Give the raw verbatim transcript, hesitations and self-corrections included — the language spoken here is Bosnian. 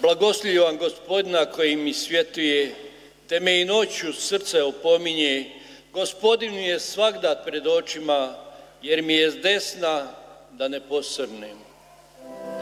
Blagoslivljam Gospodina koji mi svjetuje, te me i noću srce opominje. Gospodin mi je svagda pred očima, jer mi je s desna da ne posrnem.